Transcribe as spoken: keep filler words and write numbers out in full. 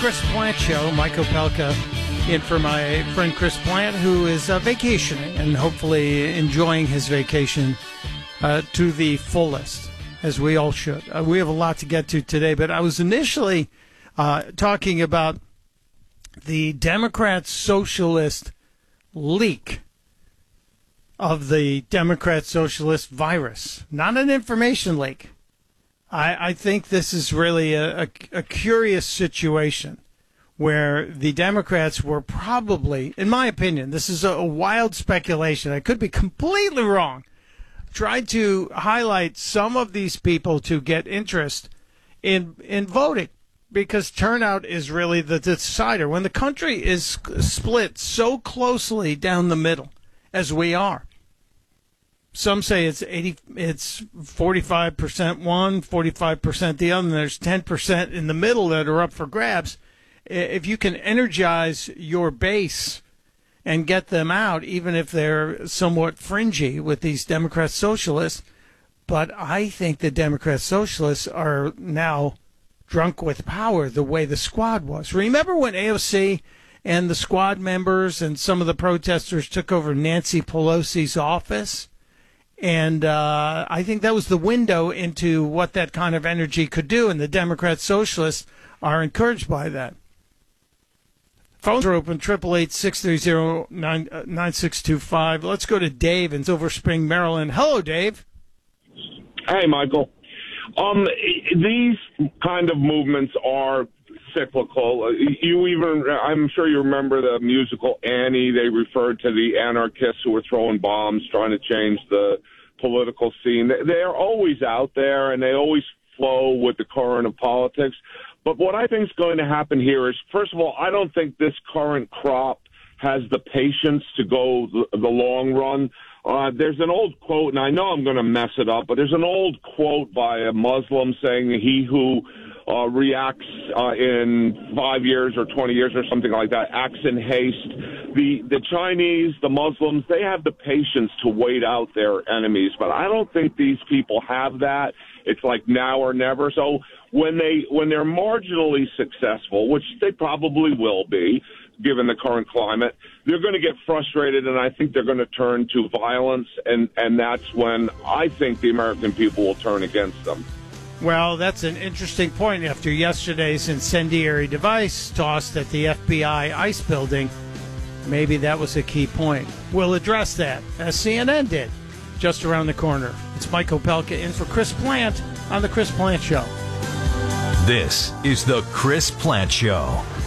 Chris Plant Show. Mike Opelka in for my friend Chris Plant, who is uh, vacationing and hopefully enjoying his vacation uh, to the fullest, as we all should. Uh, we have a lot to get to today, but I was initially uh, talking about the Democrat Socialist leak of the Democrat Socialist virus, not an information leak. I, I think this is really a, a, a curious situation where the Democrats were probably, in my opinion, this is a, a wild speculation, I could be completely wrong, tried to highlight some of these people to get interest in in voting, because turnout is really the decider. When the country is split so closely down the middle as we are, some say it's eighty, it's forty-five percent one, forty-five percent the other, and there's ten percent in the middle that are up for grabs. If you can energize your base and get them out, even if they're somewhat fringy with these Democrat Socialists, but I think the Democrat Socialists are now drunk with power the way the Squad was. Remember when A O C and the Squad members and some of the protesters took over Nancy Pelosi's office? And uh, I think that was the window into what that kind of energy could do, and the Democrat Socialists are encouraged by that. Phones are open, eight eight eight, six three zero, nine six two five. Let's go to Dave in Silver Spring, Maryland. Hello, Dave. Hey, Michael. Um, these kind of movements are cyclical. You even, I'm sure you remember the musical Annie. They referred to the anarchists who were throwing bombs, trying to change the political scene. They're always out there, and they always flow with the current of politics. But what I think is going to happen here is, first of all, I don't think this current crop has the patience to go the, the long run. Uh, there's an old quote, and I know I'm going to mess it up, but there's an old quote by a Muslim saying, he who uh, reacts uh, in five years or twenty years or something like that acts in haste. The, the Chinese, the Muslims, they have the patience to wait out their enemies, but I don't think these people have that. It's like now or never. So when they when they're marginally successful, which they probably will be, given the current climate, they're going to get frustrated, and I think they're going to turn to violence, and, and that's when I think the American people will turn against them. Well, that's an interesting point after yesterday's incendiary device tossed at the F B I ICE building. Maybe that was a key point. We'll address that, as C N N did, just around the corner. It's Mike Opelka in for Chris Plant on The Chris Plant Show. This is The Chris Plant Show.